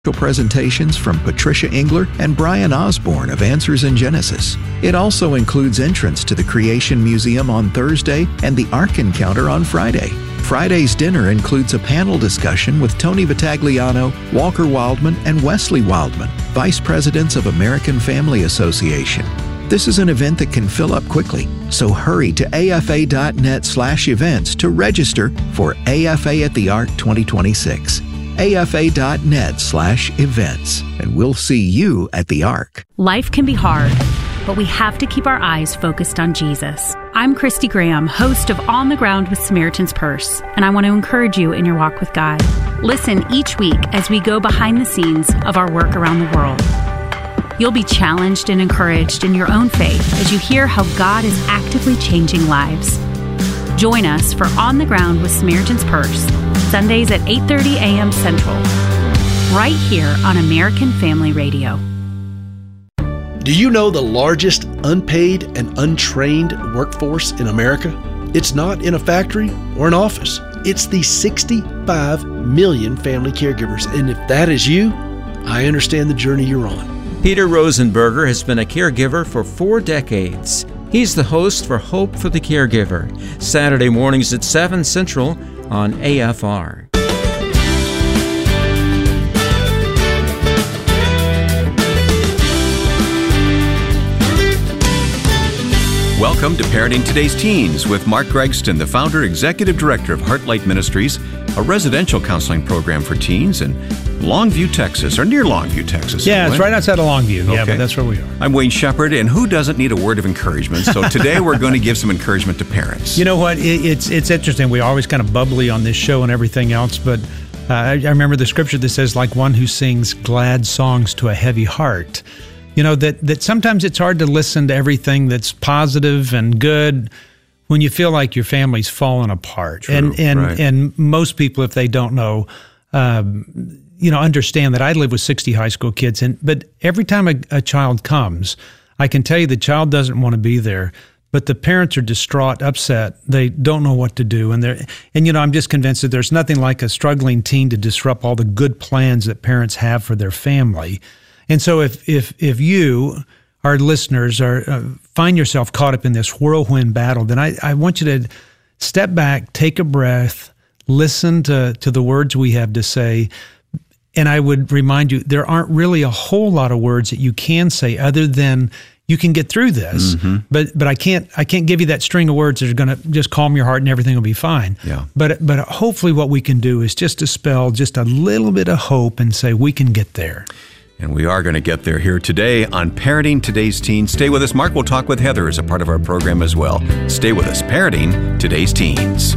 Presentations from Patricia Engler and Brian Osborne of Answers in Genesis. It also includes entrance to the Creation Museum on Thursday and the Ark Encounter on Friday. Friday's dinner includes a panel discussion with Tony Vitagliano, Walker Wildman, and Wesley Wildman, Vice Presidents of American Family Association. This is an event that can fill up quickly, so hurry to afa.net/events to register for AFA at the Ark 2026. afa.net/events, and we'll see you at the Ark. Life can be hard, but we have to keep our eyes focused on Jesus. I'm Christy Graham, host of On the Ground with Samaritan's Purse, and I want to encourage you in your walk with God. Listen each week as we go behind the scenes of our work around the world. You'll be challenged and encouraged in your own faith as you hear how God is actively changing lives. Join us for On the Ground with Samaritan's Purse, Sundays at 8:30 a.m. Central, right here on American Family Radio. Do you know the largest unpaid and untrained workforce in America? It's not in a factory or an office. It's the 65 million family caregivers. And if that is you, I understand the journey you're on. Peter Rosenberger has been a caregiver for 4 decades. He's the host for Hope for the Caregiver, Saturday mornings at 7 Central on AFR. Welcome to Parenting Today's Teens with Mark Gregston, the founder, executive director of Heartlight Ministries, a residential counseling program for teens in Longview, Texas, or near Longview, Texas. Yeah, it's right outside of Longview. Okay. Yeah, but that's where we are. I'm Wayne Shepherd, and who doesn't need a word of encouragement? So today we're going to give some encouragement to parents. You know what? It's interesting. We're always kind of bubbly on this show and everything else, but I remember the scripture that says, like one who sings glad songs to a heavy heart. You know, that sometimes it's hard to listen to everything that's positive and good when you feel like your family's falling apart. True, and most people, if they don't know, understand that I live with 60 high school kids. But every time a child comes, I can tell you the child doesn't want to be there, but the parents are distraught, upset. They don't know what to do. And I'm just convinced that there's nothing like a struggling teen to disrupt all the good plans that parents have for their family. And so if you, our listeners, find yourself caught up in this whirlwind battle, then I want you to step back, take a breath, listen to the words we have to say. And I would remind you, there aren't really a whole lot of words that you can say other than you can get through this. Mm-hmm. But I can't give you that string of words that are going to just calm your heart and everything will be fine. Yeah. But hopefully what we can do is just dispel just a little bit of hope and say we can get there. And we are going to get there here today on Parenting Today's Teens. Stay with us. Mark will talk with Heather as a part of our program as well. Stay with us. Parenting Today's Teens.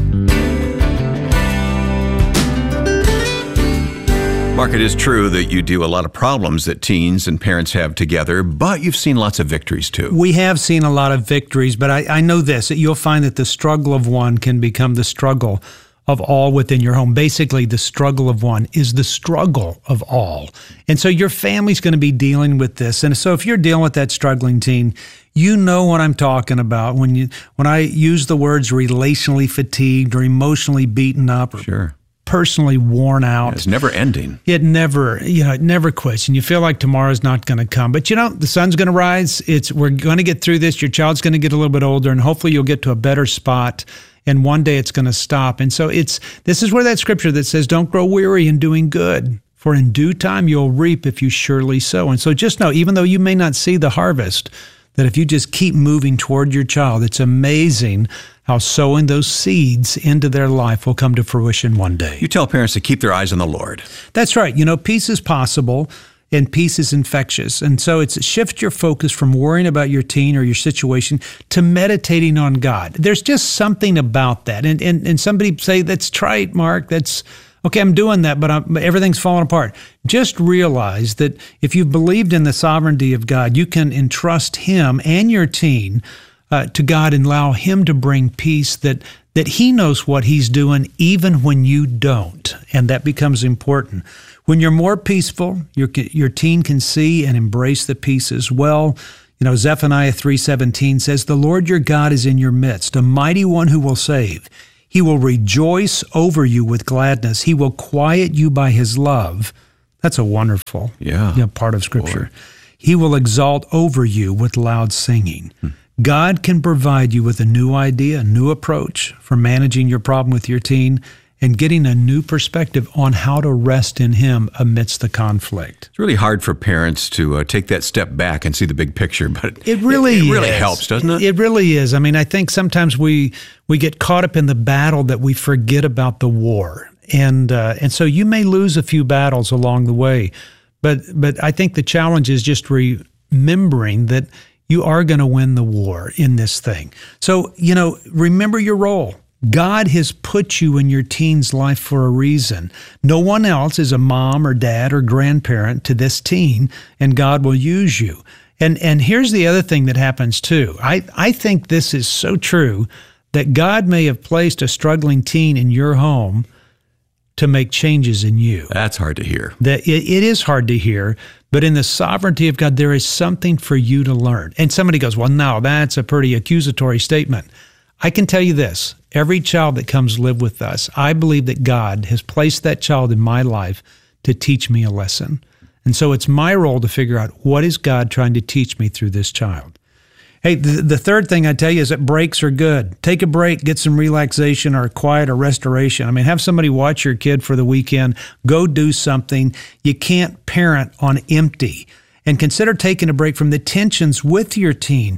Mark, it is true that you do a lot of problems that teens and parents have together, but you've seen lots of victories too. We have seen a lot of victories, but I know this, that you'll find that the struggle of one can become the struggle of all within your home. Basically, the struggle of one is the struggle of all. And so your family's going to be dealing with this. And so if you're dealing with that struggling teen, you know what I'm talking about when I use the words relationally fatigued or emotionally beaten up or Sure. personally worn out. Yeah, it's never ending. It never quits. And you feel like tomorrow's not going to come. But the sun's going to rise. We're going to get through this. Your child's going to get a little bit older, and hopefully you'll get to a better spot. And one day it's going to stop. And so this is where that scripture that says, don't grow weary in doing good, for in due time you'll reap if you surely sow. And so just know, even though you may not see the harvest, that if you just keep moving toward your child, it's amazing how sowing those seeds into their life will come to fruition one day. You tell parents to keep their eyes on the Lord. That's right. Peace is possible. And peace is infectious. And so it's shift your focus from worrying about your teen or your situation to meditating on God. There's just something about that. And somebody say, that's trite, Mark. That's okay, I'm doing that, but everything's falling apart. Just realize that if you've believed in the sovereignty of God, you can entrust Him and your teen to God and allow Him to bring peace that He knows what He's doing even when you don't. And that becomes important. When you're more peaceful, your teen can see and embrace the peace as well. Zephaniah 3:17 says, the Lord your God is in your midst, a mighty one who will save. He will rejoice over you with gladness. He will quiet you by His love. That's a wonderful Yeah. part of Scripture. He will exalt over you with loud singing. God can provide you with a new idea, a new approach for managing your problem with your teen and getting a new perspective on how to rest in Him amidst the conflict. It's really hard for parents to take that step back and see the big picture, but It really helps, doesn't it? It really is. I mean, I think sometimes we get caught up in the battle that we forget about the war. And so you may lose a few battles along the way, but I think the challenge is just remembering that you are going to win the war in this thing. So, remember your role. God has put you in your teen's life for a reason. No one else is a mom or dad or grandparent to this teen, and God will use you. And here's the other thing that happens too. I think this is so true that God may have placed a struggling teen in your home to make changes in you. That's hard to hear. That it is hard to hear, but in the sovereignty of God, there is something for you to learn. And somebody goes, well, no, that's a pretty accusatory statement. I can tell you this, every child that comes live with us, I believe that God has placed that child in my life to teach me a lesson. And so it's my role to figure out what is God trying to teach me through this child. Hey, the third thing I tell you is that breaks are good. Take a break, get some relaxation or quiet or restoration. I mean, have somebody watch your kid for the weekend. Go do something. You can't parent on empty. And consider taking a break from the tensions with your teen.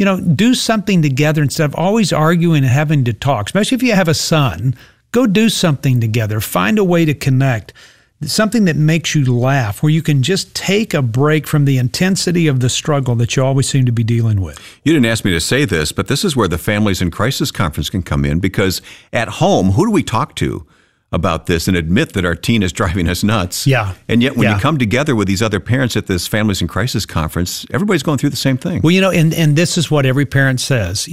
Do something together instead of always arguing and having to talk. Especially if you have a son, go do something together. Find a way to connect. Something that makes you laugh, where you can just take a break from the intensity of the struggle that you always seem to be dealing with. You didn't ask me to say this, but this is where the Families in Crisis Conference can come in, because at home, who do we talk to about this and admit that our teen is driving us nuts? Yeah. And yet when you come together with these other parents at this Families in Crisis Conference, everybody's going through the same thing. Well, and this is what every parent says.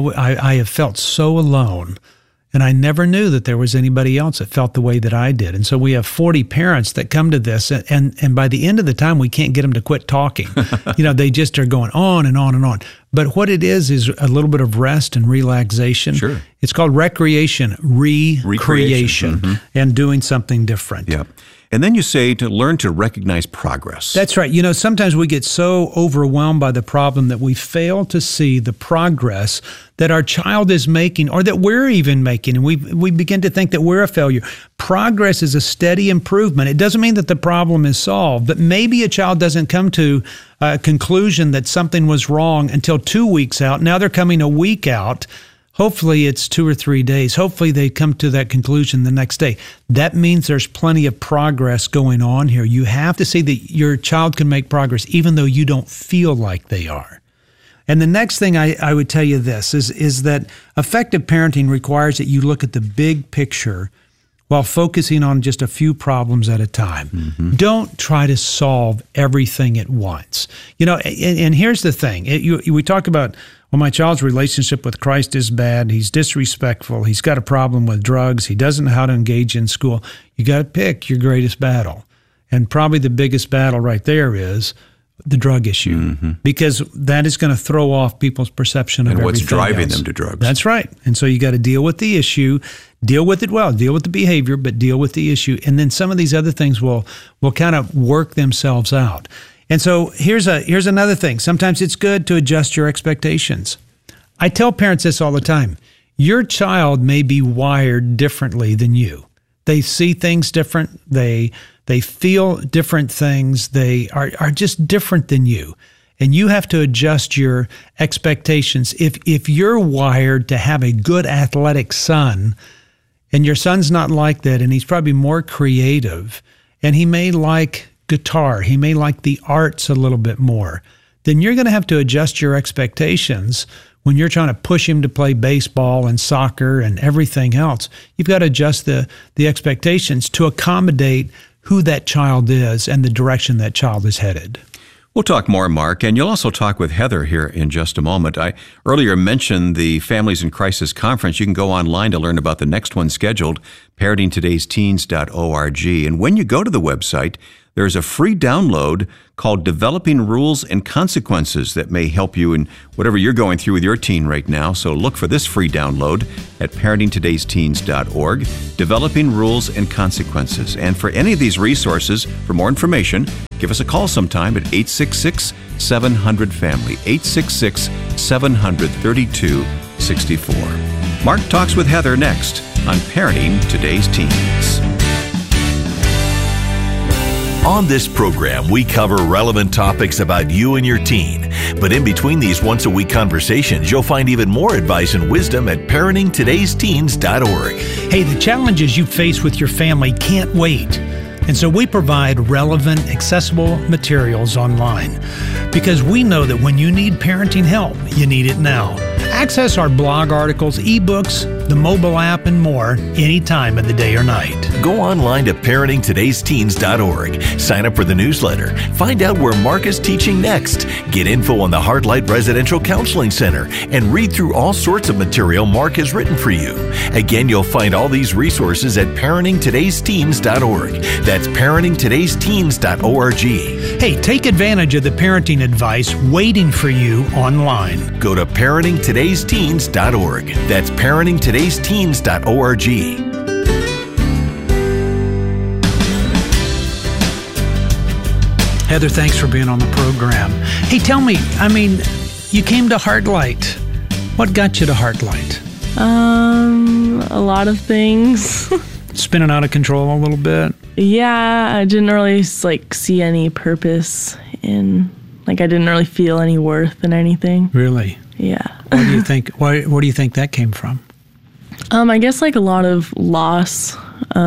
I have felt so alone. And I never knew that there was anybody else that felt the way that I did. And so we have 40 parents that come to this, and by the end of the time, we can't get them to quit talking. They just are going on and on and on. But what it is a little bit of rest and relaxation. Sure. It's called recreation, recreation, and doing something different. Yeah. And then you say to learn to recognize progress. That's right. Sometimes we get so overwhelmed by the problem that we fail to see the progress that our child is making, or that we're even making, and we begin to think that we're a failure. Progress is a steady improvement. It doesn't mean that the problem is solved, but maybe a child doesn't come to a conclusion that something was wrong until 2 weeks out. Now they're coming a week out. Hopefully it's 2 or 3 days. Hopefully they come to that conclusion the next day. That means there's plenty of progress going on here. You have to see that your child can make progress even though you don't feel like they are. And the next thing I would tell you this is that effective parenting requires that you look at the big picture while focusing on just a few problems at a time. Mm-hmm. Don't try to solve everything at once. And here's the thing. We talk about, well, my child's relationship with Christ is bad. He's disrespectful. He's got a problem with drugs. He doesn't know how to engage in school. You got to pick your greatest battle. And probably the biggest battle right there is the drug issue, because that is going to throw off people's perception of everything what's driving else. them to drugs. That's right. And so you got to deal with the issue, deal with it well, deal with the behavior, but deal with the issue. And then some of these other things will kind of work themselves out. And so here's another thing. Sometimes it's good to adjust your expectations. I tell parents this all the time. Your child may be wired differently than you. They see things different. They feel different things. They are just different than you. And you have to adjust your expectations. If you're wired to have a good athletic son, and your son's not like that, and he's probably more creative, and he may like guitar, he may like the arts a little bit more, then you're going to have to adjust your expectations when you're trying to push him to play baseball and soccer and everything else. You've got to adjust the expectations to accommodate who that child is and the direction that child is headed. We'll talk more, Mark, and you'll also talk with Heather here in just a moment. I earlier mentioned the Families in Crisis Conference. You can go online to learn about the next one scheduled, parentingtodaysteens.org. And when you go to the website, there's a free download called Developing Rules and Consequences that may help you in whatever you're going through with your teen right now. So look for this free download at parentingtodaysteens.org, Developing Rules and Consequences. And for any of these resources, for more information, give us a call sometime at 866-700-FAMILY, 866-700-3264. Mark talks with Heather next on Parenting Today's Teens. On this program, we cover relevant topics about you and your teen. But in between these once-a-week conversations, you'll find even more advice and wisdom at parentingtodaysteens.org. Hey, the challenges you face with your family can't wait. And so we provide relevant, accessible materials online because we know that when you need parenting help, you need it now. Access our blog articles, ebooks, the mobile app, and more any time of the day or night. Go online to parentingtodaysteens.org. Sign up for the newsletter. Find out where Mark is teaching next. Get info on the Heartlight Residential Counseling Center and read through all sorts of material Mark has written for you. Again, you'll find all these resources at parentingtodaysteens.org. That's parentingtodaysteens.org. Hey, take advantage of the parenting advice waiting for you online. Go to parentingtodaysteens.org. That's parentingtodaysteens.org. Heather, thanks for being on the program. Hey, tell me, you came to Heartlight. What got you to Heartlight? A lot of things. Spinning out of control a little bit? Yeah, I didn't really see any purpose in, I didn't really feel any worth in anything. Really? Yeah. What do you think? Where do you think that came from? I guess a lot of loss,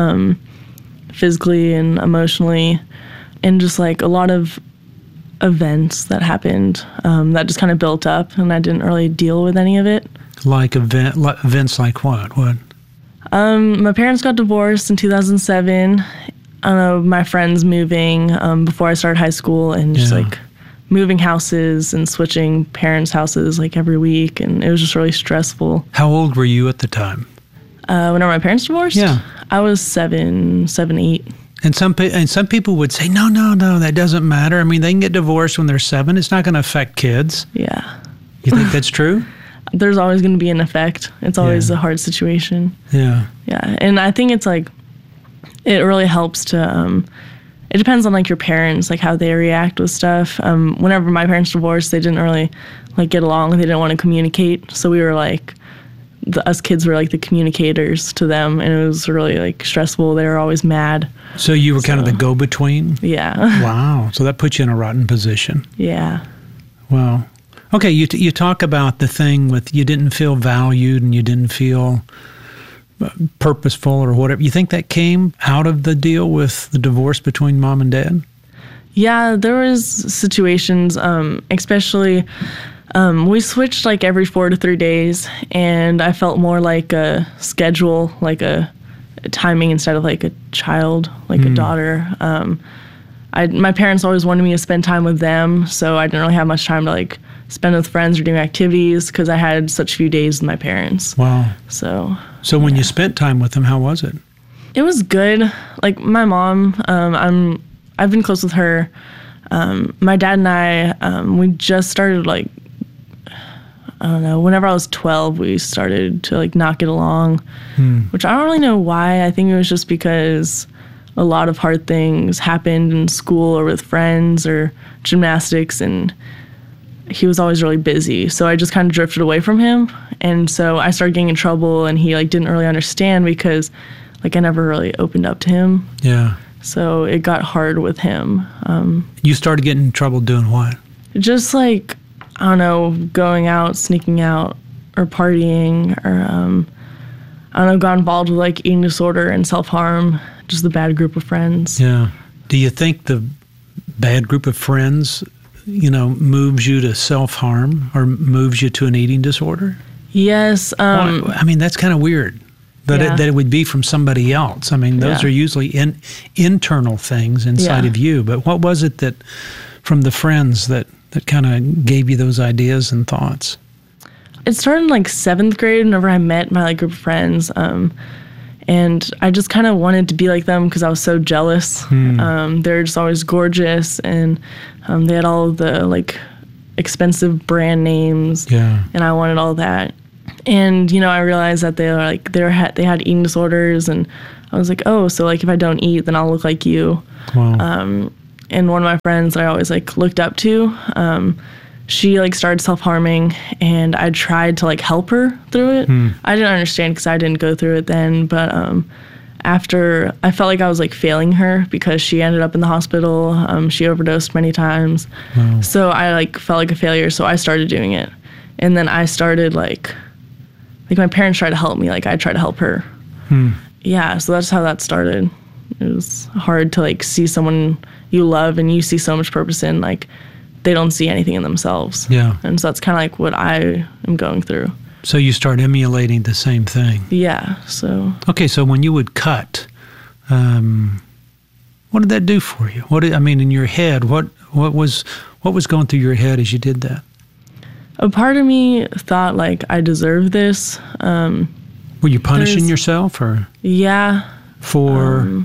physically and emotionally, and just a lot of events that happened that just kind of built up, and I didn't really deal with any of it. Events like what? What? My parents got divorced in 2007. I don't know, my friends moving before I started high school, and just moving houses and switching parents' houses every week, and it was just really stressful. How old were you at the time? Whenever my parents divorced? Yeah. I was 7, 8. And some people would say, no, that doesn't matter. They can get divorced when they're 7. It's not going to affect kids. Yeah. You think that's true? There's always going to be an effect. It's always a hard situation. Yeah. Yeah. And I think it's it really helps to, it depends on your parents, how they react with stuff. Whenever my parents divorced, they didn't really get along. They didn't want to communicate. So we were us kids were the communicators to them, and it was really stressful. They were always mad. So you were kind of the go-between? Yeah. Wow. So that put you in a rotten position. Yeah. Wow. Okay, you talk about the thing with you didn't feel valued and you didn't feel purposeful or whatever. You think that came out of the deal with the divorce between mom and dad? Yeah, there was situations, especially we switched every 4 to 3 days, and I felt more like a schedule, a timing instead of a child, a daughter. My parents always wanted me to spend time with them, so I didn't really have much time to spend with friends or doing activities because I had such few days with my parents. Wow. So when you spent time with them, how was it? It was good. My mom, I've been close with her. My dad and I, we just started I don't know, whenever I was 12, we started to not get along, which I don't really know why. I think it was just because a lot of hard things happened in school or with friends or gymnastics, and he was always really busy. So I just kind of drifted away from him. And so I started getting in trouble, and he didn't really understand because I never really opened up to him. Yeah. So it got hard with him. You started getting in trouble doing what? Just I don't know, going out, sneaking out, or partying, or I don't know, got involved with eating disorder and self-harm, just the bad group of friends. Yeah. Do you think the bad group of friends, moves you to self-harm or moves you to an eating disorder? Yes. That's kind of weird that it would be from somebody else. Those are usually internal things inside of you. But what was it that, from the friends that kind of gave you those ideas and thoughts? It started in like 7th grade whenever I met my like group of friends. And I just kind of wanted to be like them because I was so jealous. They're just always gorgeous, and they had all of the like expensive brand names. Yeah. And I wanted all that. And I realized that they were like they had eating disorders, and I was like, oh, so like if I don't eat, then I'll look like you. Wow. And one of my friends that I always like looked up to, she like started self-harming, and I tried to like help her through it. I didn't understand because I didn't go through it then, but after I felt like I was like failing her because she ended up in the hospital. She overdosed many times. Wow. So I like felt like a failure, so I started doing it. And then I started like my parents tried to help me, like I tried to help her. Yeah, so that's how that started. It was hard to like see someone you love and you see so much purpose in, like they don't see anything in themselves. Yeah. And so that's kind of like what I am going through. So you start emulating the same thing. Yeah, so. Okay, so when you would cut, what did that do for you? In your head, what was going through your head as you did that? A part of me thought like I deserve this. Were you punishing yourself or? Yeah. For?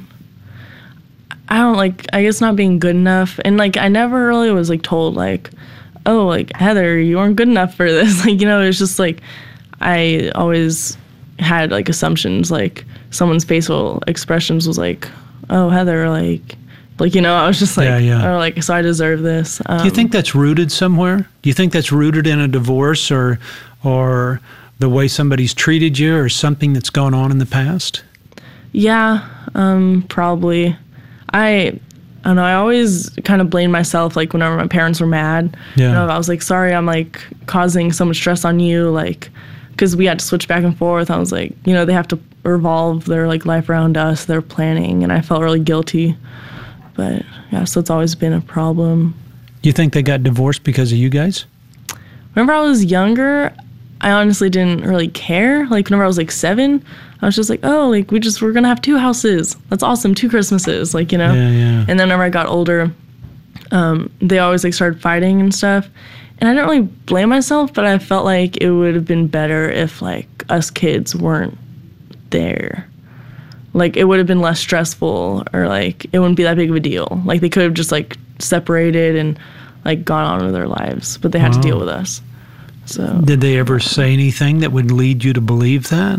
I guess not being good enough. And like, I never really was like told like, oh, like Heather, you weren't good enough for this. Like, it was just like, I always had like assumptions, like someone's facial expressions was like, oh, Heather, I was just like, oh, like, so I deserve this. Do you think that's rooted somewhere? Do you think that's rooted in a divorce or the way somebody's treated you or something that's gone on in the past? Yeah, probably. I don't know, I always kind of blamed myself, like, whenever my parents were mad. Yeah. I was like, sorry, I'm, like, causing so much stress on you, like, because we had to switch back and forth. I was like, they have to revolve their, like, life around us, their planning, and I felt really guilty. But, yeah, so it's always been a problem. You think they got divorced because of you guys? Whenever I was younger, I honestly didn't really care. Like, whenever I was, like, 7, I was just like, oh, like, we're going to have 2 houses. That's awesome, 2 Christmases, like, Yeah, yeah. And then whenever I got older, they always, like, started fighting and stuff. And I didn't really blame myself, but I felt like it would have been better if, like, us kids weren't there. Like, it would have been less stressful, or, like, it wouldn't be that big of a deal. Like, they could have just, like, separated and, like, gone on with their lives, but they had to deal with us. So. Did they ever say anything that would lead you to believe that?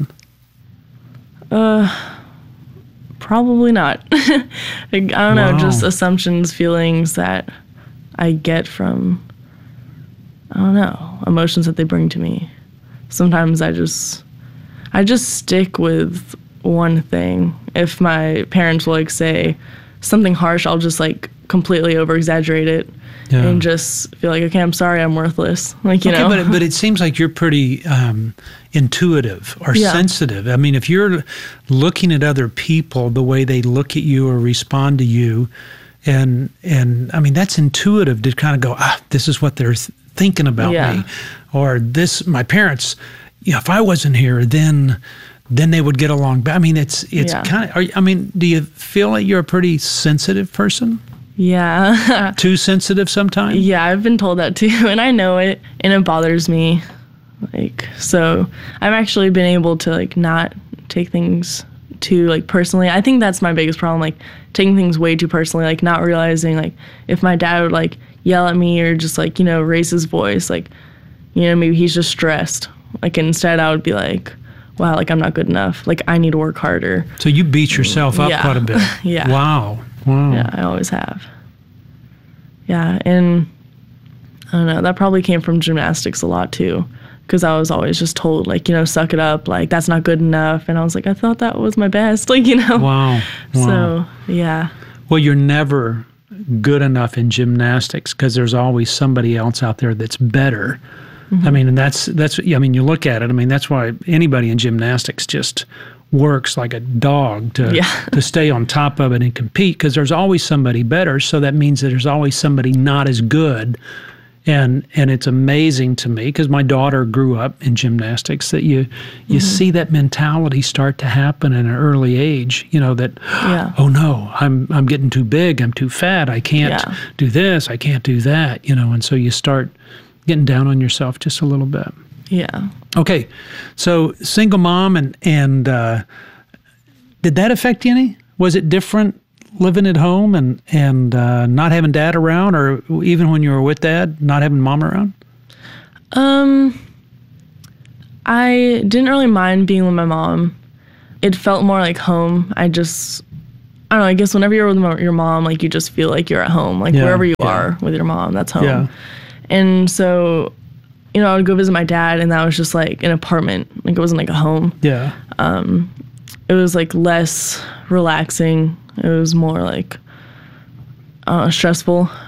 Probably not. Like, I don't know, just assumptions, feelings that I get from, I don't know, emotions that they bring to me. Sometimes I just stick with one thing. If my parents will, like, say something harsh, I'll just, like, completely over-exaggerate it. Yeah. And just feel like, okay, I'm sorry, I'm worthless. Like, you know. But it seems like you're pretty intuitive or sensitive. I mean, if you're looking at other people, the way they look at you or respond to you, and I mean, that's intuitive to kind of go, this is what they're thinking about me. Or this, my parents, if I wasn't here, then they would get along. But I mean, it's kind of, do you feel like you're a pretty sensitive person? Yeah. Too sensitive sometimes? Yeah, I've been told that too, and I know it, and it bothers me. Like, so I've actually been able to, like, not take things too, like, personally. I think that's my biggest problem, like, taking things way too personally, like, not realizing, like, if my dad would, like, yell at me or just, like, raise his voice, like, maybe he's just stressed. Like, instead I would be like, wow, like, I'm not good enough. Like, I need to work harder. So you beat yourself up quite a bit. Yeah. Wow. Yeah, I always have. Yeah, and I don't know, that probably came from gymnastics a lot too, because I was always just told, like, suck it up, like, that's not good enough. And I was like, I thought that was my best, like, Wow. So, yeah. Well, you're never good enough in gymnastics because there's always somebody else out there that's better. Mm-hmm. I mean, and that's you look at it, I mean, that's why anybody in gymnastics just works like a dog to stay on top of it and compete, because there's always somebody better. So that means that there's always somebody not as good And it's amazing to me because my daughter grew up in gymnastics that you see that mentality start to happen at an early age, that, oh no, I'm getting too big, I'm too fat, I can't do this, I can't do that, and so you start getting down on yourself just a little bit. Yeah. Okay, so single mom and did that affect you any? Was it different living at home and not having dad around, or even when you were with dad, not having mom around? I didn't really mind being with my mom. It felt more like home. I don't know, I guess whenever you're with your mom, like you just feel like you're at home, like wherever you are with your mom, that's home. Yeah. And so, I would go visit my dad, and that was just like an apartment. Like it wasn't like a home. Yeah. It was like less relaxing. It was more like stressful.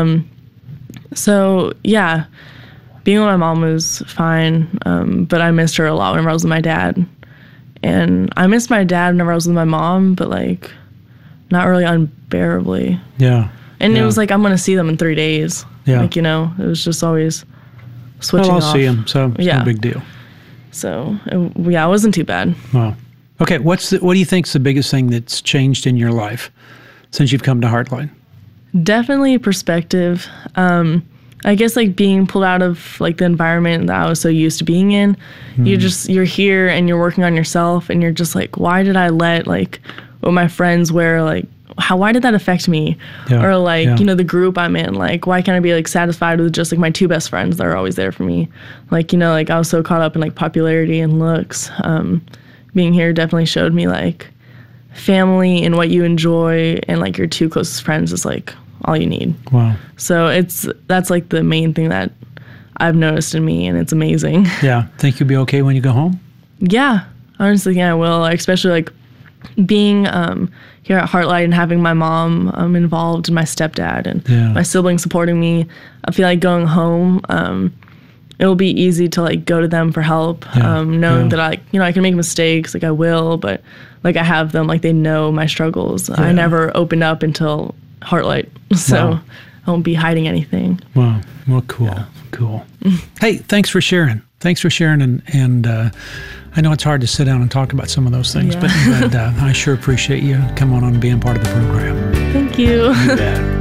So yeah, being with my mom was fine, but I missed her a lot whenever I was with my dad. And I missed my dad whenever I was with my mom, but like not really unbearably. Yeah. And it was like, I'm going to see them in 3 days. Yeah. Like, it was just always switching off. I'll see them, so it's no big deal. So it wasn't too bad. Wow. Okay, what do you think is the biggest thing that's changed in your life since you've come to Heartlight? Definitely perspective. I guess like being pulled out of like the environment that I was so used to being in. You're here and you're working on yourself, and you're just like, why did I let like what my friends wear, like why did that affect me? Yeah, or like, the group I'm in, like why can't I be like satisfied with just like my two best friends that are always there for me? Like, like I was so caught up in like popularity and looks. Being here definitely showed me like family and what you enjoy, and like your two closest friends is like all you need. Wow. So that's like the main thing that I've noticed in me, and it's amazing. Yeah. Think you'll be okay when you go home? Yeah. Honestly, yeah, I will. Especially like being here at Heartlight and having my mom involved and my stepdad and my siblings supporting me. I feel like going home, it will be easy to like go to them for help, knowing that I can make mistakes, like I will, but like I have them, like they know my struggles. I never opened up until Heartlight, so I won't be hiding anything. Wow. Well, cool. Yeah. Cool. Hey, thanks for sharing. And I know it's hard to sit down and talk about some of those things, but I sure appreciate you coming on and being part of the program. Thank you. You bet.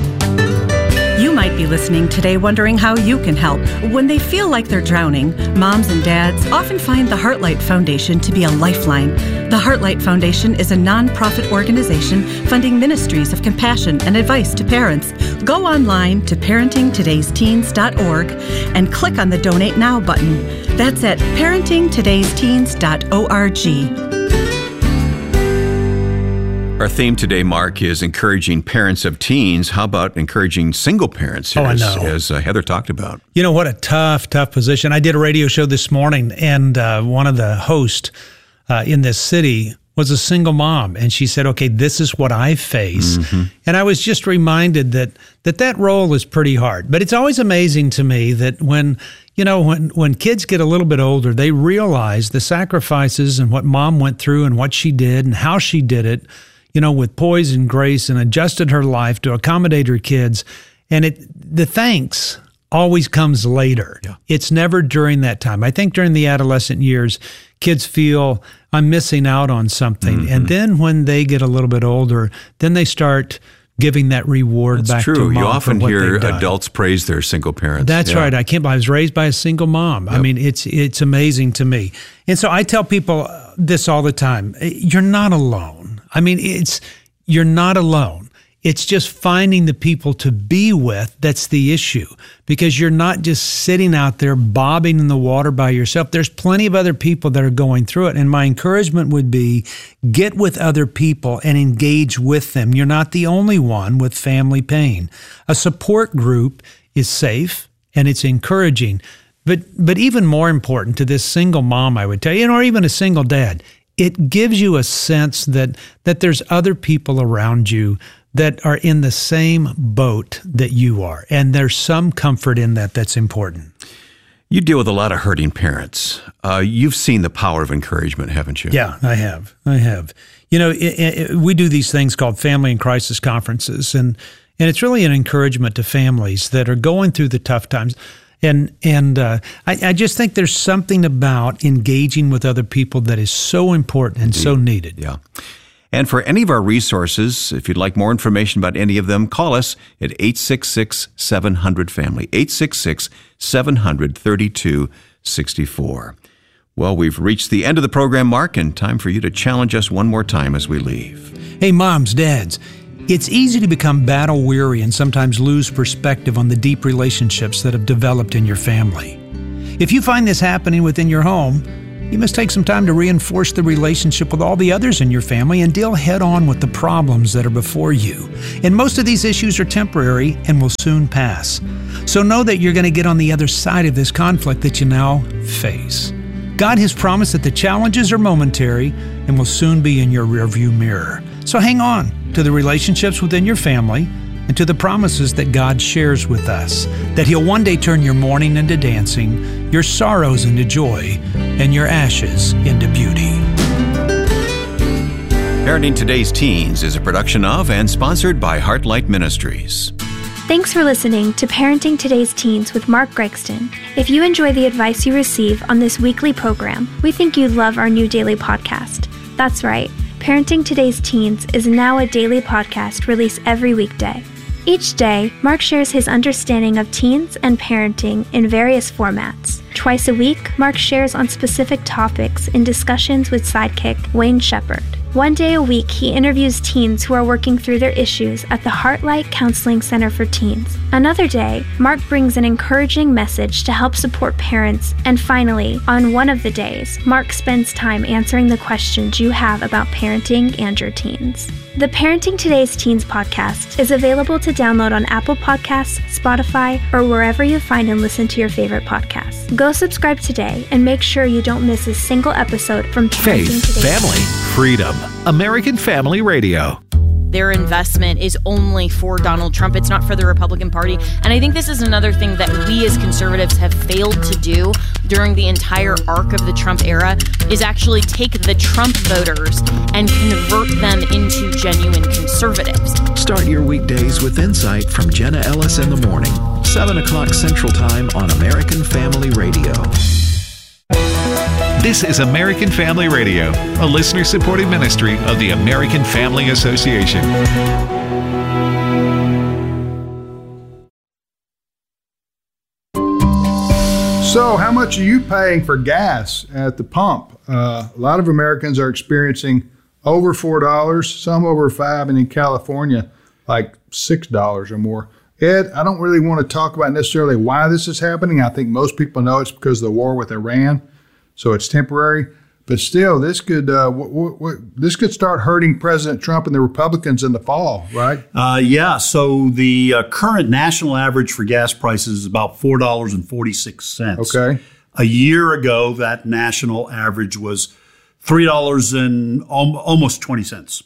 You might be listening today wondering how you can help. When they feel like they're drowning, moms and dads often find the Heartlight Foundation to be a lifeline. The Heartlight Foundation is a nonprofit organization funding ministries of compassion and advice to parents. Go online to parentingtodaysteens.org and click on the Donate Now button. That's at parentingtodaysteens.org. Our theme today, Mark, is encouraging parents of teens. How about encouraging single parents here, as Heather talked about? What a tough position. I did a radio show this morning, and one of the hosts in this city was a single mom, and she said, okay, this is what I face. Mm-hmm. And I was just reminded that role is pretty hard. But it's always amazing to me that when kids get a little bit older, they realize the sacrifices and what mom went through and what she did and how she did it, with poise and grace, and adjusted her life to accommodate her kids. And the thanks always comes later. Yeah. It's never during that time. I think during the adolescent years, kids feel I'm missing out on something. Mm-hmm. And then when they get a little bit older, then they start giving that reward back to mom. You often hear adults praise their single parents. That's right. I can't believe I was raised by a single mom. Yep. I mean, it's amazing to me. And so I tell people this all the time. You're not alone. I mean, you're not alone. It's just finding the people to be with that's the issue, because you're not just sitting out there bobbing in the water by yourself. There's plenty of other people that are going through it. And my encouragement would be get with other people and engage with them. You're not the only one with family pain. A support group is safe and it's encouraging. But even more important to this single mom, I would tell you, or even a single dad, it gives you a sense that there's other people around you that are in the same boat that you are. And there's some comfort in that that's important. You deal with a lot of hurting parents. You've seen the power of encouragement, haven't you? Yeah, I have. We do these things called family and crisis conferences. And And it's really an encouragement to families that are going through the tough times. And I just think there's something about engaging with other people that is so important and so needed. Yeah. And for any of our resources, if you'd like more information about any of them, call us at 866-700-FAMILY, 866-700-3264. Well, we've reached the end of the program, Mark, and time for you to challenge us one more time as we leave. Hey, moms, dads, it's easy to become battle weary and sometimes lose perspective on the deep relationships that have developed in your family. If you find this happening within your home, you must take some time to reinforce the relationship with all the others in your family and deal head on with the problems that are before you. And most of these issues are temporary and will soon pass. So know that you're going to get on the other side of this conflict that you now face. God has promised that the challenges are momentary and will soon be in your rearview mirror. So hang on to the relationships within your family and to the promises that God shares with us, that He'll one day turn your mourning into dancing, your sorrows into joy, and your ashes into beauty. Parenting Today's Teens is a production of and sponsored by Heartlight Ministries. Thanks for listening to Parenting Today's Teens with Mark Gregston. If you enjoy the advice you receive on this weekly program, we think you'd love our new daily podcast. That's right, Parenting Today's Teens is now a daily podcast released every weekday. Each day, Mark shares his understanding of teens and parenting in various formats. Twice a week, Mark shares on specific topics in discussions with sidekick Wayne Shepherd. One day a week, he interviews teens who are working through their issues at the Heartlight Counseling Center for Teens. Another day, Mark brings an encouraging message to help support parents. And finally, on one of the days, Mark spends time answering the questions you have about parenting and your teens. The Parenting Today's Teens podcast is available to download on Apple Podcasts, Spotify, or wherever you find and listen to your favorite podcasts. Go subscribe today and make sure you don't miss a single episode from Parenting Faith, Today's family, freedom. American Family Radio. Their investment is only for Donald Trump. It's not for the Republican Party. And I think this is another thing that we as conservatives have failed to do during the entire arc of the Trump era is actually take the Trump voters and convert them into genuine conservatives. Start your weekdays with insight from Jenna Ellis in the morning, 7 o'clock Central Time on American Family Radio. This is American Family Radio, a listener-supported ministry of the American Family Association. So how much are you paying for gas at the pump? A lot of Americans are experiencing over $4, some over $5, and in California, like $6 or more. Ed, I don't really want to talk about necessarily why this is happening. I think most people know it's because of the war with Iran. So it's temporary, but still, this could start hurting President Trump and the Republicans in the fall, right? Yeah. So the current national average for gas prices is about $4.46. Okay. A year ago, that national average was $3 and almost 20 cents.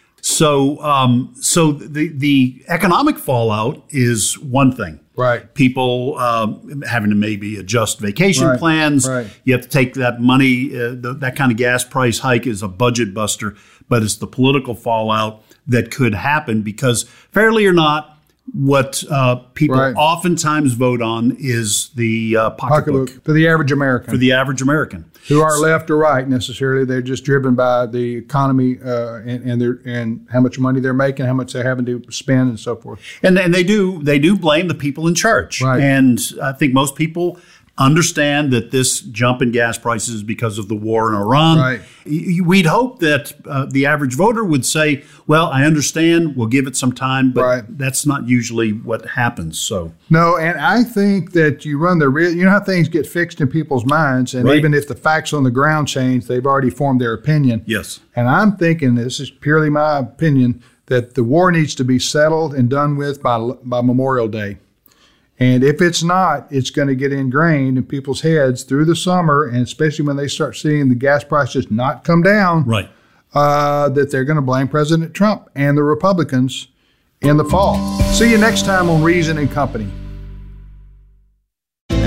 So, so the economic fallout is one thing. Right. People having to maybe adjust vacation plans. Right. You have to take that money. That kind of gas price hike is a budget buster, but it's the political fallout that could happen because, fairly or not, what people oftentimes vote on is the pocketbook for the average American. For the average American, who aren't left or right necessarily. They're just driven by the economy and how much money they're making, how much they're having to spend, and so forth. And they do blame the people in charge. Right. And I think most people understand that this jump in gas prices is because of the war in Iran. Right. We'd hope that the average voter would say, well, I understand, we'll give it some time, but that's not usually what happens. So no, and I think that you run the risk. You know how things get fixed in people's minds, and even if the facts on the ground change, they've already formed their opinion. Yes. And I'm thinking, this is purely my opinion, that the war needs to be settled and done with by Memorial Day. And if it's not, it's going to get ingrained in people's heads through the summer, and especially when they start seeing the gas prices not come down, that they're going to blame President Trump and the Republicans in the fall. See you next time on Reason and Company.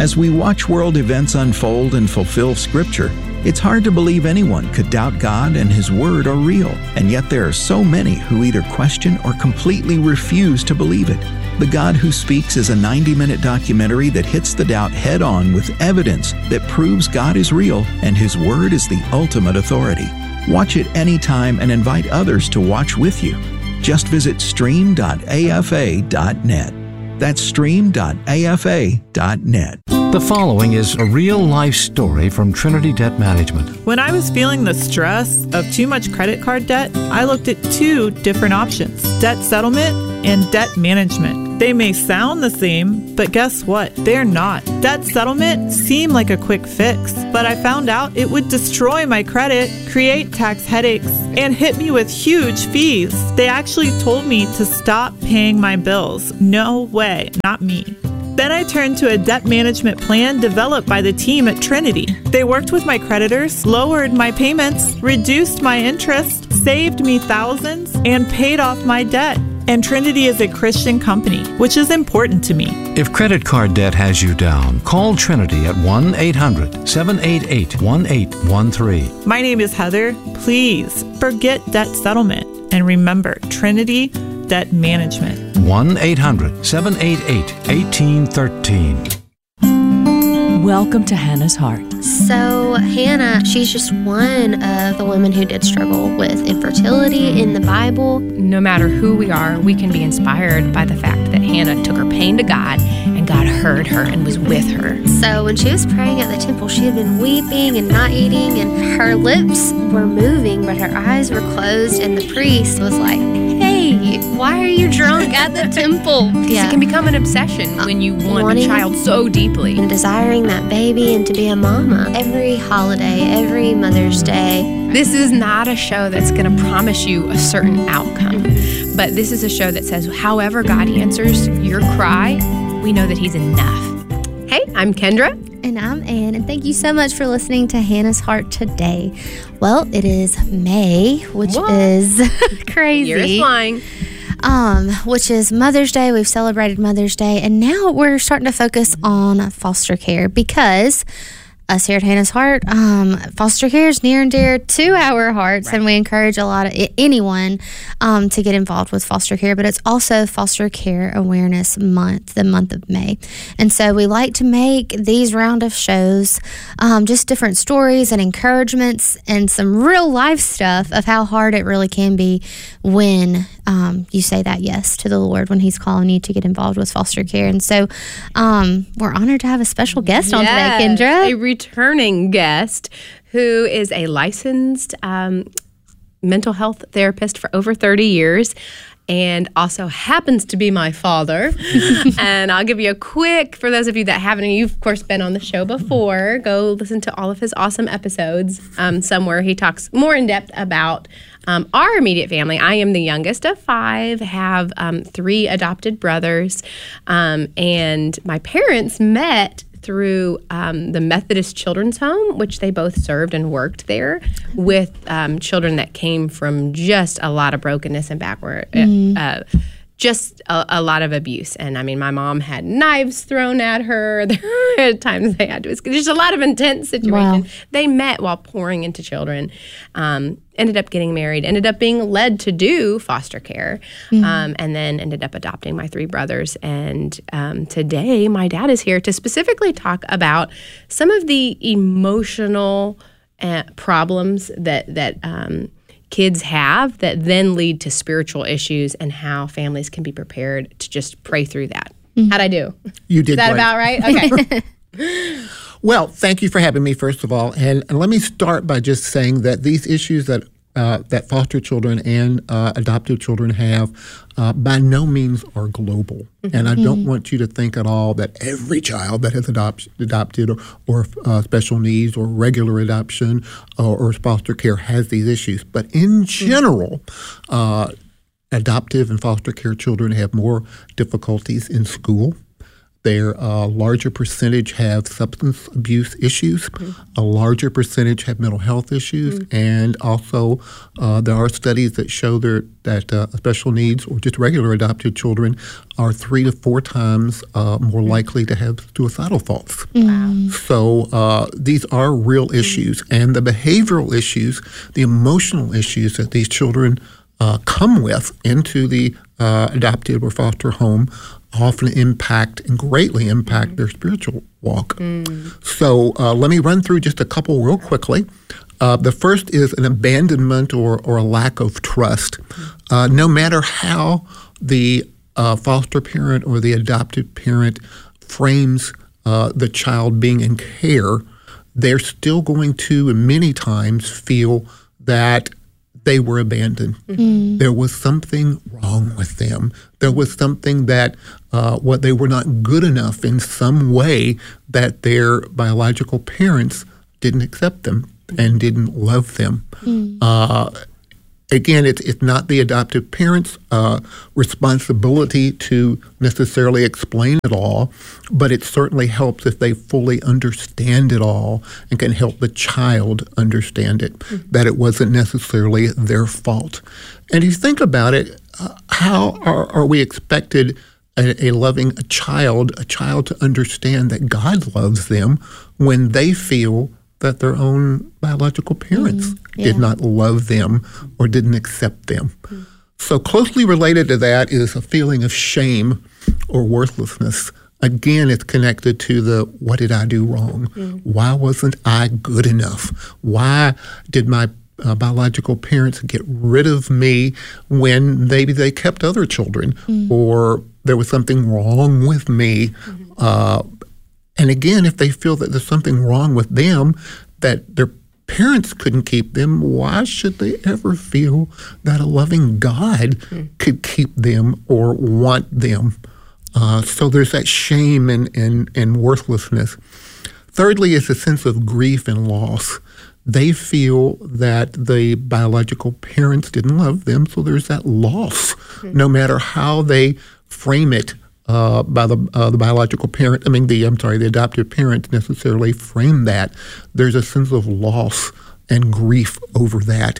As we watch world events unfold and fulfill Scripture, it's hard to believe anyone could doubt God and His Word are real, and yet there are so many who either question or completely refuse to believe it. The God Who Speaks is a 90-minute documentary that hits the doubt head-on with evidence that proves God is real and His Word is the ultimate authority. Watch it anytime and invite others to watch with you. Just visit stream.afa.net. That's stream.afa.net. The following is a real-life story from Trinity Debt Management. When I was feeling the stress of too much credit card debt, I looked at two different options: debt settlement and debt management. They may sound the same, but guess what? They're not. Debt settlement seemed like a quick fix, but I found out it would destroy my credit, create tax headaches, and hit me with huge fees. They actually told me to stop paying my bills. No way, not me. Then I turned to a debt management plan developed by the team at Trinity. They worked with my creditors, lowered my payments, reduced my interest, saved me thousands, and paid off my debt. And Trinity is a Christian company, which is important to me. If credit card debt has you down, call Trinity at 1-800-788-1813. My name is Heather. Please forget debt settlement and remember Trinity Debt Management. 1-800-788-1813. Welcome to Hannah's Heart. So Hannah, she's just one of the women who did struggle with infertility in the Bible. No matter who we are, we can be inspired by the fact that Hannah took her pain to God and God heard her and was with her. So when she was praying at the temple, she had been weeping and not eating, and her lips were moving, but her eyes were closed, and the priest was like, "Hey, why are you drunk at the temple?" It can become an obsession when you want a child so deeply. And desiring that baby and to be a mama. Every holiday, every Mother's Day. This is not a show that's going to promise you a certain outcome, but this is a show that says, however God answers your cry, we know that He's enough. Hey, I'm Kendra. And I'm Ann, and thank you so much for listening to Hannah's Heart today. Well, it is May, which is crazy. Year's flying. Which is Mother's Day. We've celebrated Mother's Day, and now we're starting to focus on foster care because us here at Hannah's Heart, foster care is near and dear to our hearts, right. And we encourage anyone to get involved with foster care, but it's also Foster Care Awareness Month, the month of May. And so we like to make these round of shows just different stories and encouragements and some real life stuff of how hard it really can be when you say that yes to the Lord when He's calling you to get involved with foster care. And so we're honored to have a special guest on today, Kendra. A returning guest who is a licensed mental health therapist for over 30 years and also happens to be my father. And I'll give you a quick, for those of you that haven't, and you've of course been on the show before, go listen to all of his awesome episodes somewhere. He talks more in depth about our immediate family. I am the youngest of 5, have 3 adopted brothers, and my parents met through the Methodist Children's Home, which they both served and worked there with children that came from just a lot of brokenness and backward, just a lot of abuse. And I mean, my mom had knives thrown at her. There were times they had to escape. There's a lot of intense situations. Wow. They met while pouring into children. Ended up getting married, ended up being led to do foster care, and then ended up adopting my 3 brothers. And today, my dad is here to specifically talk about some of the emotional problems that kids have that then lead to spiritual issues and how families can be prepared to just pray through that. How'd I do? You did. Is that great. about right? Okay. Well, thank you for having me, first of all. And let me start by just saying that these issues that foster children and adoptive children have by no means are global. And I don't want you to think at all that every child that has adopted or special needs or regular adoption or foster care has these issues. But in general, adoptive and foster care children have more difficulties in school. There, a larger percentage have substance abuse issues. A larger percentage have mental health issues. And also, there are studies that show that special needs or just regular adopted children are 3 to 4 times more likely to have suicidal thoughts. Wow. So these are real issues. And the behavioral issues, the emotional issues that these children come with into the adopted or foster home often impact and greatly impact their spiritual walk. So let me run through just a couple real quickly. The first is an abandonment or a lack of trust. No matter how the foster parent or the adopted parent frames the child being in care, they're still going to many times feel that they were abandoned. There was something wrong with them. There was something that they were not good enough in some way that their biological parents didn't accept them and didn't love them. Again, it's not the adoptive parent's responsibility to necessarily explain it all, but it certainly helps if they fully understand it all and can help the child understand it, that it wasn't necessarily their fault. And if you think about it, how are we expected a loving child to understand that God loves them when they feel that their own biological parents did not love them or didn't accept them? So closely related to that is a feeling of shame or worthlessness. Again, it's connected to the, what did I do wrong? Why wasn't I good enough? Why did my biological parents get rid of me when maybe they kept other children or there was something wrong with me? And again, if they feel that there's something wrong with them, that their parents couldn't keep them, why should they ever feel that a loving God could keep them or want them? So there's that shame and worthlessness. Thirdly is a sense of grief and loss. They feel that the biological parents didn't love them, so there's that loss, no matter how they frame it. By the biological parent, the adoptive parent necessarily frame that. There's a sense of loss and grief over that.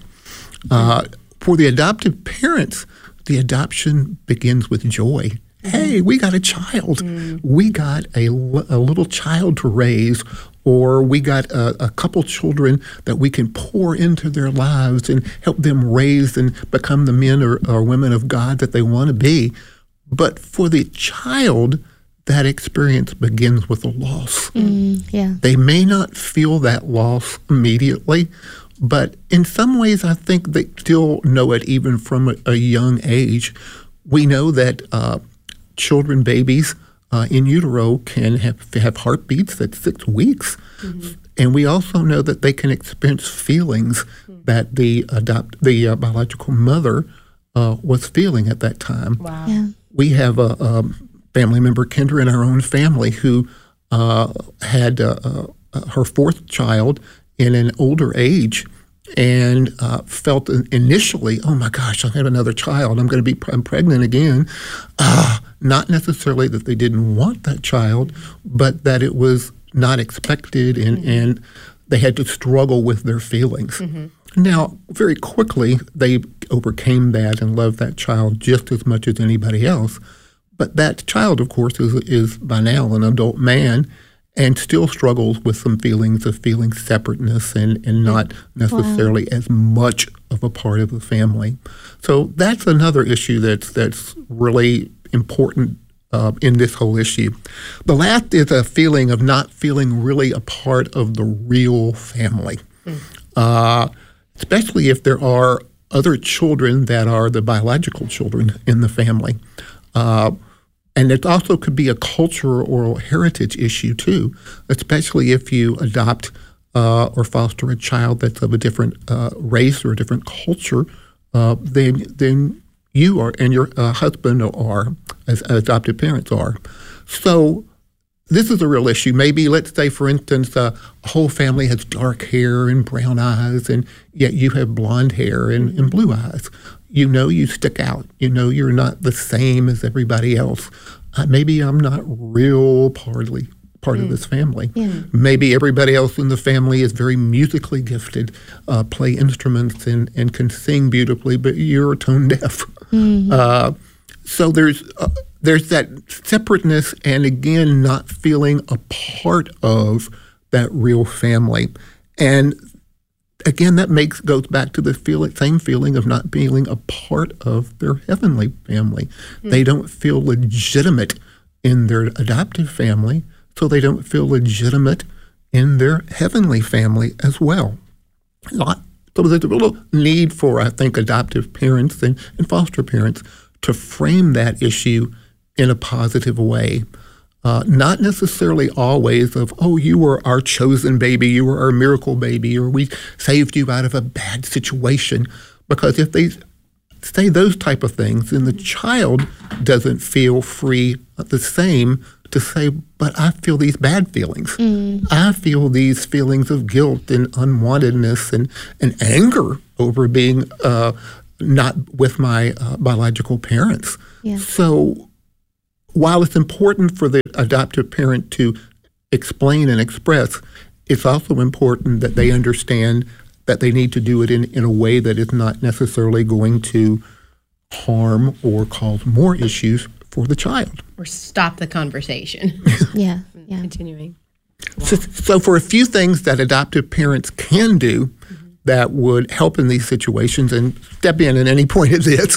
For the adoptive parents, the adoption begins with joy. Hey, we got a child. We got a little child to raise, or we got a couple children that we can pour into their lives and help them raise and become the men or women of God that they want to be. But for the child, that experience begins with a loss. They may not feel that loss immediately, but in some ways I think they still know it even from a young age. We know that children, babies in utero can have heartbeats at 6 weeks. And we also know that they can experience feelings that the biological mother was feeling at that time. Wow. Yeah. We have a family member, Kendra, in our own family who had her fourth child in an older age and felt initially, oh my gosh, I have another child. I'm pregnant again. Not necessarily that they didn't want that child, but that it was not expected and they had to struggle with their feelings. Now, very quickly, they overcame that and loved that child just as much as anybody else. But that child, of course, is by now an adult man and still struggles with some feelings of feeling separateness and not necessarily as much of a part of the family. So that's another issue that's really important in this whole issue. The last is a feeling of not feeling really a part of the real family. Especially if there are other children that are the biological children in the family. And it also could be a cultural or heritage issue too, especially if you adopt or foster a child that's of a different race or a different culture than you are and your husband are, as adopted parents are. So this is a real issue. Maybe, let's say, for instance, a whole family has dark hair and brown eyes, and yet you have blonde hair and blue eyes. You know you stick out. You know you're not the same as everybody else. maybe I'm not real part of this family. Yeah. Maybe everybody else in the family is very musically gifted, play instruments and can sing beautifully, but you're tone deaf. Mm-hmm. So there's that separateness, and again, not feeling a part of that real family. And again, that goes back to the same feeling of not feeling a part of their heavenly family. Mm-hmm. They don't feel legitimate in their adoptive family, so they don't feel legitimate in their heavenly family as well. So there's a little need for, I think, adoptive parents and foster parents to frame that issue in a positive way. Not necessarily always of, oh, you were our chosen baby, you were our miracle baby, or we saved you out of a bad situation. Because if they say those type of things, then the child doesn't feel free the same to say, but I feel these bad feelings. Mm. I feel these feelings of guilt and unwantedness and anger over being not with my biological parents. Yeah. So while it's important for the adoptive parent to explain and express, it's also important that they understand that they need to do it in a way that is not necessarily going to harm or cause more issues for the child. Or stop the conversation. Yeah. Continuing. Wow. So for a few things that adoptive parents can do that would help in these situations and step in at any point of this,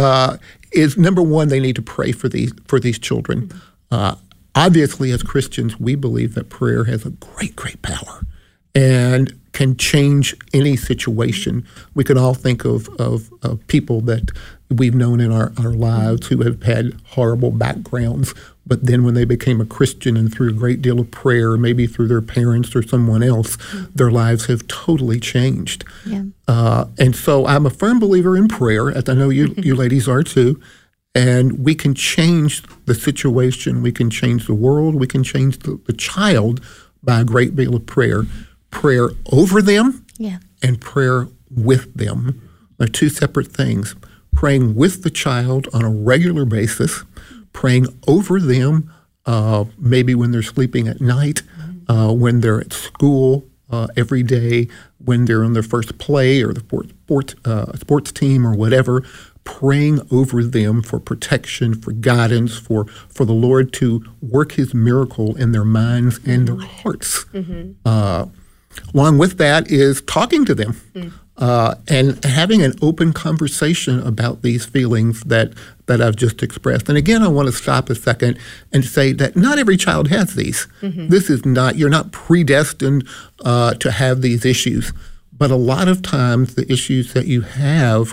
is number one, they need to pray for these children. Obviously, as Christians, we believe that prayer has a great power and can change any situation. We can all think of people that we've known in our lives who have had horrible backgrounds, but then when they became a Christian and through a great deal of prayer, maybe through their parents or someone else, their lives have totally changed. Yeah. And so I'm a firm believer in prayer, as I know you ladies are too, and we can change the situation, we can change the world, we can change the child by a great deal of prayer. Prayer over them and prayer with them. They're two separate things. Praying with the child on a regular basis, praying over them maybe when they're sleeping at night, when they're at school every day, when they're in their first play or the sports team or whatever, praying over them for protection, for guidance, for the Lord to work His miracle in their minds and their hearts. Mm-hmm. Along with that is talking to them and having an open conversation about these feelings that I've just expressed. And again, I want to stop a second and say that not every child has these. Mm-hmm. This is not, you're not predestined to have these issues. But a lot of times the issues that you have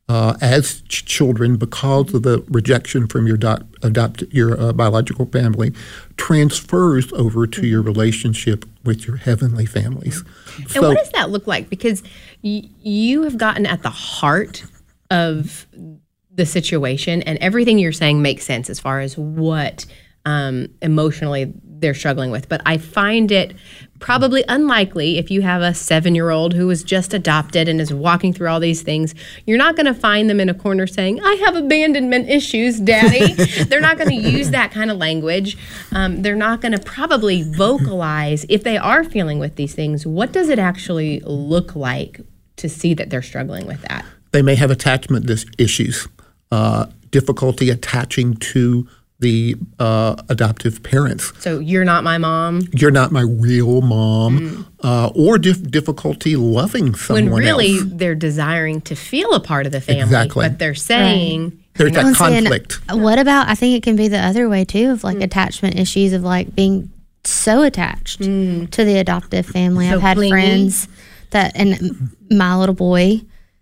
as children because of the rejection from your biological family transfers over to your relationship with your heavenly families. And so, what does that look like? Because you have gotten at the heart of the situation, and everything you're saying makes sense as far as what emotionally they're struggling with. But I find it probably unlikely if you have a 7-year-old who was just adopted and is walking through all these things, you're not going to find them in a corner saying, I have abandonment issues, Daddy. They're not going to use that kind of language. They're not going to probably vocalize if they are feeling with these things. What does it actually look like to see that they're struggling with that? They may have attachment issues, difficulty attaching to the adoptive parents. So you're not my mom? You're not my real mom. Or difficulty loving someone else. When really they're desiring to feel a part of the family. Exactly. But they're saying... There's that conflict. What about, I think it can be the other way too, of like attachment issues of like being so attached to the adoptive family. So I've had friends that, and my little boy,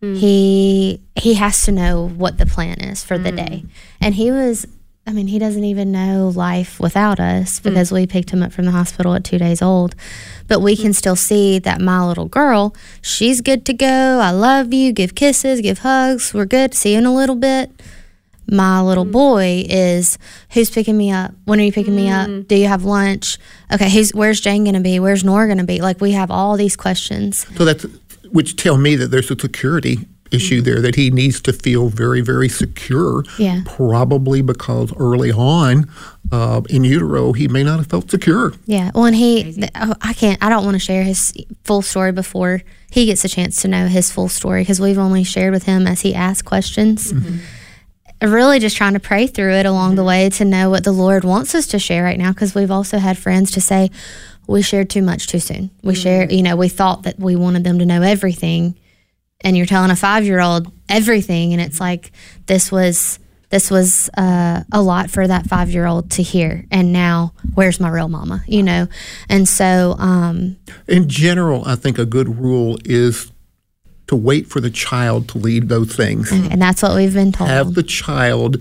he has to know what the plan is for the day. And he doesn't even know life without us because we picked him up from the hospital at 2 days old. But we can still see that my little girl, she's good to go. I love you. Give kisses, give hugs. We're good. See you in a little bit. My little boy is, who's picking me up? When are you picking me up? Do you have lunch? Okay, where's Jane going to be? Where's Nora going to be? Like, we have all these questions. So which tell me that there's a security issue there, that he needs to feel very, very secure. Yeah. Probably because early on in utero, he may not have felt secure. Yeah. Well, and I don't want to share his full story before he gets a chance to know his full story, because we've only shared with him as he asks questions. Really just trying to pray through it along the way to know what the Lord wants us to share right now, because we've also had friends to say, we shared too much too soon. We we thought that we wanted them to know everything, and you're telling a 5-year-old everything, and it's like this was a lot for that 5-year-old to hear. And now, where's my real mama? And so in general, I think a good rule is to wait for the child to lead those things, and that's what we've been told. Have the child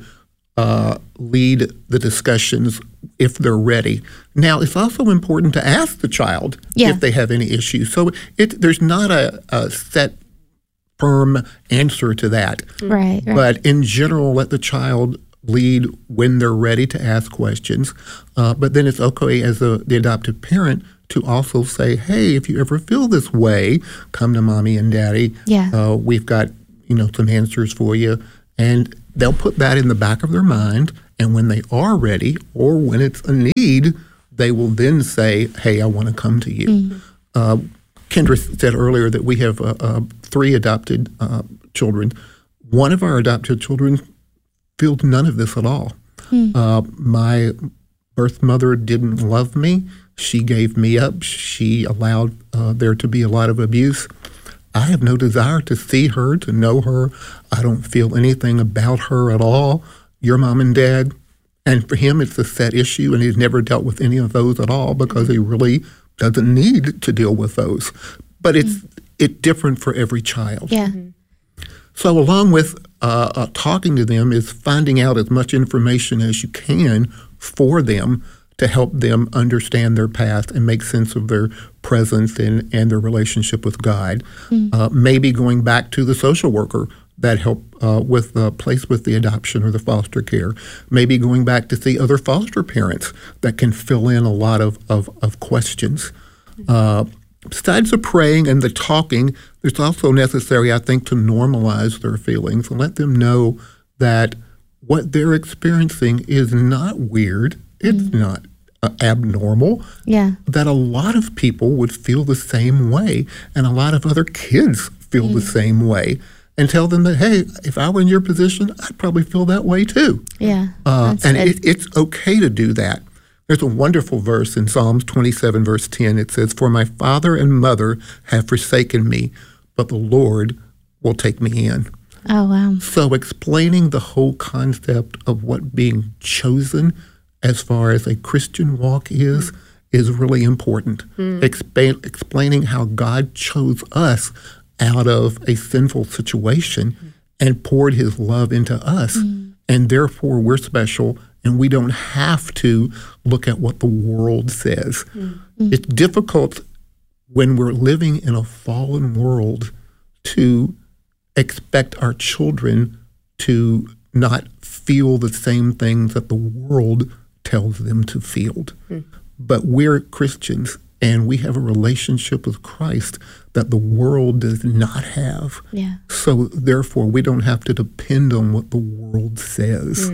lead the discussions if they're ready. Now, it's also important to ask the child if they have any issues. So there's not a set, firm answer to that. Right. But in general, let the child lead when they're ready to ask questions. But then it's okay as the adoptive parent to also say, hey, if you ever feel this way, come to mommy and daddy. Yeah. We've got some answers for you. And they'll put that in the back of their mind. And when they are ready, or when it's a need, they will then say, hey, I want to come to you. Kendra said earlier that we have 3 adopted children. One of our adopted children feels none of this at all. My birth mother didn't love me. She gave me up. She allowed there to be a lot of abuse. I have no desire to see her, to know her. I don't feel anything about her at all. Your mom and dad. And for him, it's a set issue, and he's never dealt with any of those at all because he really doesn't need to deal with those. But it's different for every child. Yeah. So along with talking to them is finding out as much information as you can for them to help them understand their past and make sense of their presence and their relationship with God. Maybe going back to the social worker that helped placed with the adoption or the foster care. Maybe going back to see other foster parents that can fill in a lot of questions. Besides the praying and the talking, it's also necessary, I think, to normalize their feelings and let them know that what they're experiencing is not weird. It's not abnormal. Yeah. That a lot of people would feel the same way, and a lot of other kids feel the same way. And tell them that, hey, if I were in your position, I'd probably feel that way too. Yeah. And it's okay to do that. There's a wonderful verse in Psalms 27, verse 10. It says, for my father and mother have forsaken me, but the Lord will take me in. Oh, wow. So explaining the whole concept of what being chosen as far as a Christian walk is really important. Explaining how God chose us out of a sinful situation and poured his love into us. And therefore we're special, and we don't have to look at what the world says. It's difficult when we're living in a fallen world to expect our children to not feel the same things that the world tells them to feel. But we're Christians, and we have a relationship with Christ that the world does not have. Yeah. So therefore, we don't have to depend on what the world says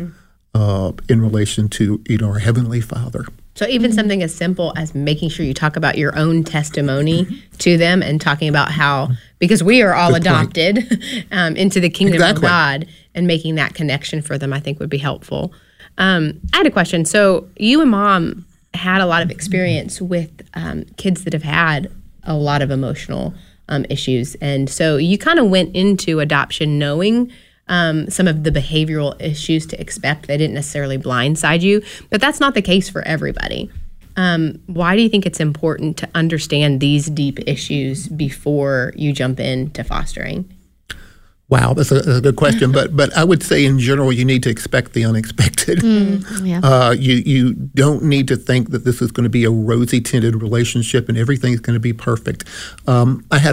in relation to our Heavenly Father. So even something as simple as making sure you talk about your own testimony to them and talking about how, because we are all adopted into the kingdom of God, and making that connection for them, I think would be helpful. I had a question. So you and Mom had a lot of experience with kids that have had a lot of emotional issues. And so you kind of went into adoption knowing some of the behavioral issues to expect. They didn't necessarily blindside you, but that's not the case for everybody. Why do you think it's important to understand these deep issues before you jump into fostering? Wow, that's a good question. But I would say in general, you need to expect the unexpected. You don't need to think that this is going to be a rosy-tinted relationship and everything's going to be perfect. I had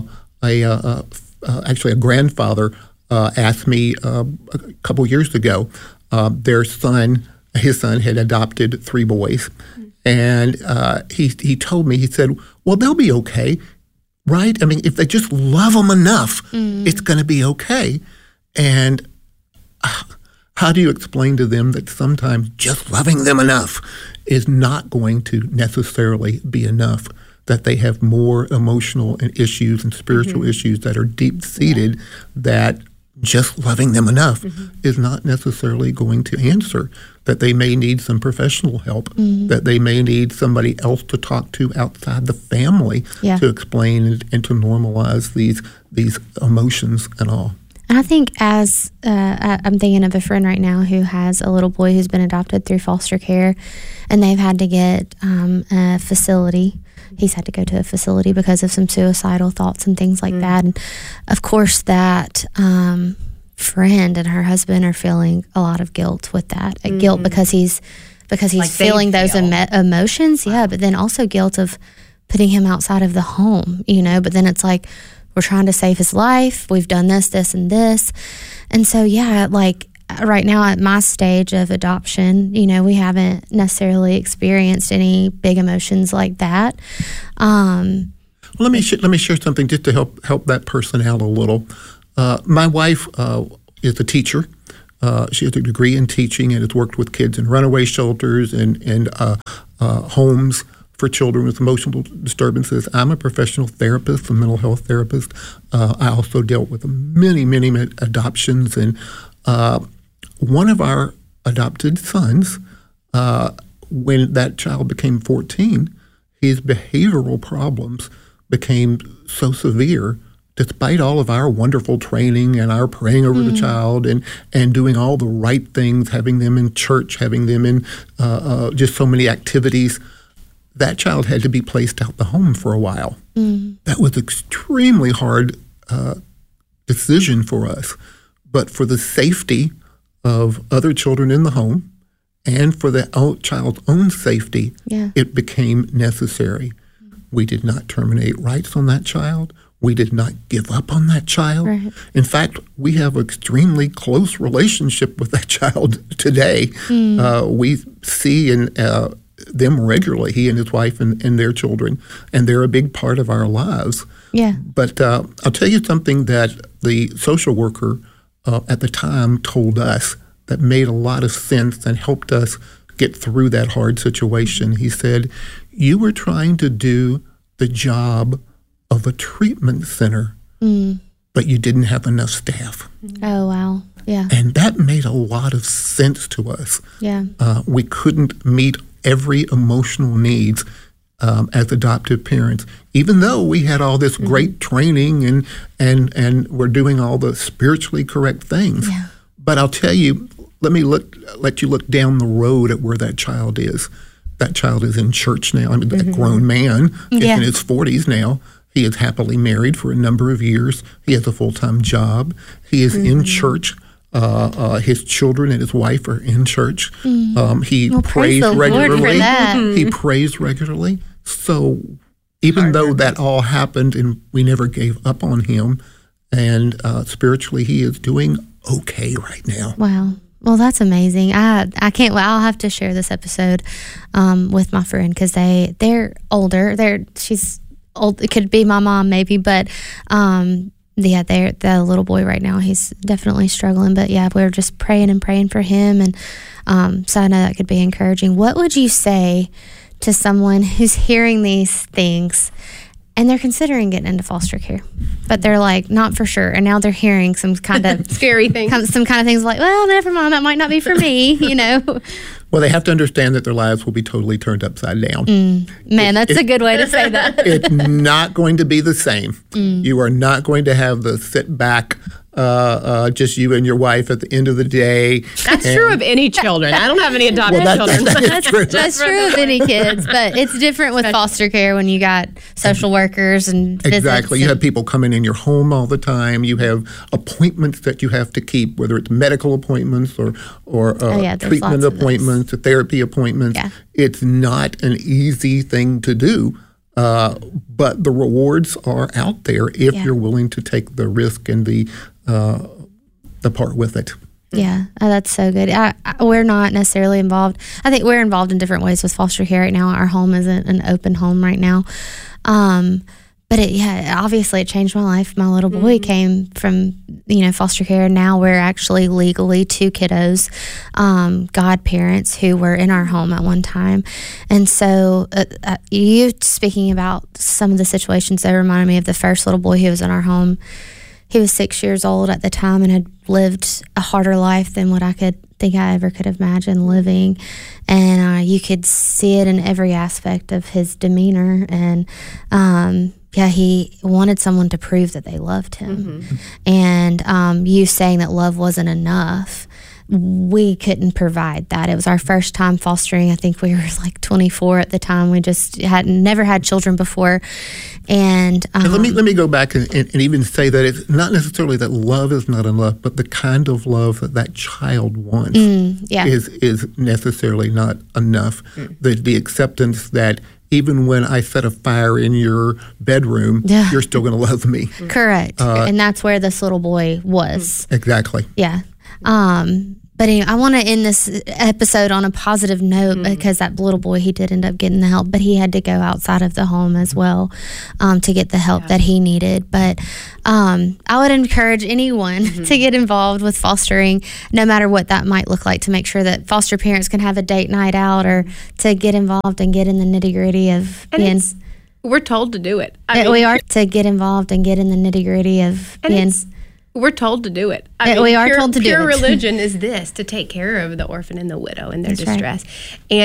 actually a grandfather asked me a couple years ago. His son had adopted 3 boys, and he told me, he said, "Well, they'll be okay. right? I mean, if they just love them enough, it's going to be okay. And how do you explain to them that sometimes just loving them enough is not going to necessarily be enough, that they have more emotional issues and spiritual issues that are deep-seated, that just loving them enough is not necessarily going to answer, that they may need some professional help, that they may need somebody else to talk to outside the family to explain and to normalize these emotions and all. And I think as I'm thinking of a friend right now who has a little boy who's been adopted through foster care, and they've had to get a facility. He's had to go to a facility because of some suicidal thoughts and things like that. And of course, that friend and her husband are feeling a lot of guilt with that. Guilt because he's like feeling those emotions. Yeah, but then also guilt of putting him outside of the home, But then it's like, we're trying to save his life. We've done this, and this. And so, like right now at my stage of adoption, we haven't necessarily experienced any big emotions like that. Let me share something just to help that person out a little. My wife is a teacher. She has a degree in teaching and has worked with kids in runaway shelters and homes for children with emotional disturbances. I'm a professional therapist, a mental health therapist. I also dealt with many, many adoptions. And one of our adopted sons, when that child became 14, his behavioral problems became so severe, despite all of our wonderful training and our praying over the child and doing all the right things, having them in church, having them in just so many activities, that child had to be placed out the home for a while. That was an extremely hard decision for us. But for the safety of other children in the home and for the child's own safety, it became necessary. We did not terminate rights on that child. We did not give up on that child. Right. In fact, we have an extremely close relationship with that child today. We see them regularly, he and his wife and their children, and they're a big part of our lives. Yeah. But I'll tell you something that the social worker at the time told us that made a lot of sense and helped us get through that hard situation. He said, you were trying to do the job of a treatment center, but you didn't have enough staff. Oh, wow. Yeah. And that made a lot of sense to us. Yeah. We couldn't meet every emotional needs as adoptive parents, even though we had all this great training and we're doing all the spiritually correct things. Yeah. But I'll tell you, let you look down the road at where that child is. That child is in church now. I mean, that grown man is in his 40s now. He is happily married for a number of years. He has a full-time job. He is in church. His children and his wife are in church. He prays regularly. He prays regularly. So even though that all happened and we never gave up on him, and spiritually he is doing okay right now. Wow. Well, that's amazing. I can't. Well, I'll have to share this episode with my friend because they're older. She's old. It could be my mom maybe, but the little boy right now, he's definitely struggling. But yeah, we're just praying for him, and so I know that could be encouraging. What would you say to someone who's hearing these things and they're considering getting into foster care, but they're like, not for sure, and now they're hearing some kind of scary things, some kind of things like, well, never mind, that might not be for me, Well, they have to understand that their lives will be totally turned upside down. Man, that's a good way to say that. It's not going to be the same. You are not going to have the sit back, just you and your wife at the end of the day. That's true of any children. I don't have any adopted children. That's true of any kids, but it's different with foster care when you got social workers and exactly. You have people coming in your home all the time. You have appointments that you have to keep, whether it's medical appointments or treatment appointments, or therapy appointments. Yeah. It's not an easy thing to do. But the rewards are out there if you're willing to take the risk and the part with it. Yeah, that's so good. We're not necessarily involved. I think we're involved in different ways with foster care right now. Our home isn't an open home right now. But obviously it changed my life. My little boy came from, foster care. Now we're actually legally 2 kiddos, godparents who were in our home at one time. And so you speaking about some of the situations that reminded me of the first little boy who was in our home. He was 6 years old at the time and had lived a harder life than what I could think I ever could imagine living. And you could see it in every aspect of his demeanor. And he wanted someone to prove that they loved him. And you saying that love wasn't enough, we couldn't provide that. It was our first time fostering. I think we were like 24 at the time. We just never had children before. And let me go back and even say that it's not necessarily that love is not enough, but the kind of love that child wants is necessarily not enough. The acceptance that even when I set a fire in your bedroom, you're still going to love me. Correct. And that's where this little boy was. Exactly. Yeah. But anyway, I want to end this episode on a positive note because that little boy, he did end up getting the help, but he had to go outside of the home as well to get the help that he needed. But I would encourage anyone to get involved with fostering, no matter what that might look like, to make sure that foster parents can have a date night out or to get involved and get in the nitty-gritty of being... We're told to do it. We are to get involved and get in the nitty-gritty of being... We're told to do it. We are told to do it. Pure religion is this, to take care of the orphan and the widow in their distress. Right. And